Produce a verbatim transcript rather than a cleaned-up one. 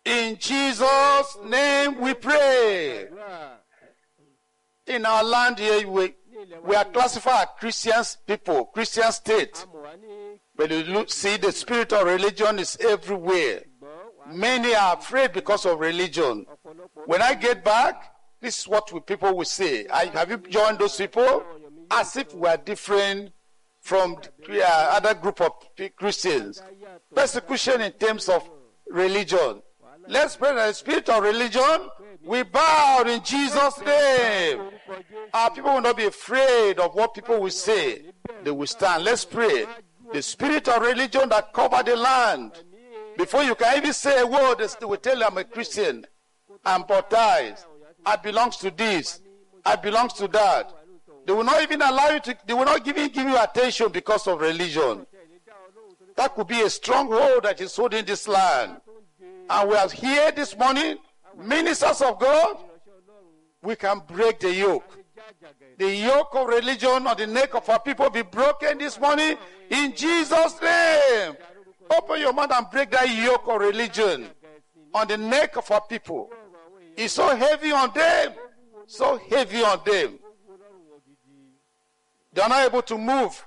In Jesus' name we pray. In our land here, we, we are classified as Christian people, Christian state. But you look, see, the spirit of religion is everywhere. Many are afraid because of religion. When I get back, this is what we, people will say. I, have you joined those people? As if we are different from the uh, other group of Christians. Persecution in terms of religion. Let's pray that the spirit of religion, we bow in Jesus' name. Our people will not be afraid of what people will say. They will stand. Let's pray. The spirit of religion that covered the land. Before you can even say a word, they will tell you I'm a Christian. I'm baptized. I belong to this. I belong to that. They will not even allow you to, they will not even give you attention because of religion. That could be a stronghold that is holding this land. And we are here this morning, ministers of God, we can break the yoke. The yoke of religion on the neck of our people be broken this morning in Jesus' name. Open your mouth and break that yoke of religion on the neck of our people. It's so heavy on them, so heavy on them. They are not able to move.